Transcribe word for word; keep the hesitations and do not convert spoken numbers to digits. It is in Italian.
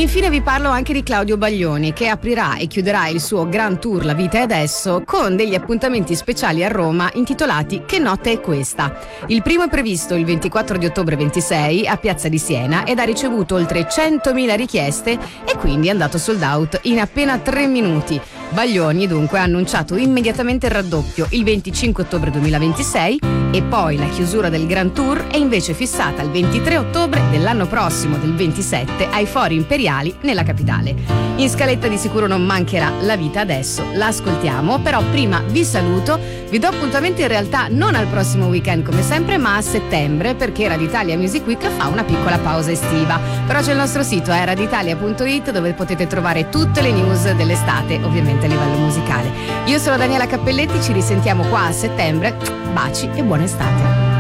Infine vi parlo anche di Claudio Baglioni, che aprirà e chiuderà il suo Grand Tour La Vita è Adesso con degli appuntamenti speciali a Roma intitolati Che notte è questa? Il primo è previsto il ventiquattro di ottobre ventisei a Piazza di Siena ed ha ricevuto oltre centomila richieste e quindi è andato sold out in appena tre minuti. Baglioni dunque ha annunciato immediatamente il raddoppio il venticinque ottobre duemilaventisei e poi la chiusura del Grand Tour è invece fissata al ventitré ottobre dell'anno prossimo, del ventisette, ai Fori Imperiali nella capitale. In scaletta di sicuro non mancherà La Vita Adesso, la ascoltiamo, però prima vi saluto, vi do appuntamento in realtà non al prossimo weekend come sempre, ma a settembre, perché Raditalia Music Week fa una piccola pausa estiva. Però c'è il nostro sito eh, raditalia punto it dove potete trovare tutte le news dell'estate, ovviamente a livello musicale. Io sono Daniela Cappelletti, ci risentiamo qua a settembre. Baci e buona estate.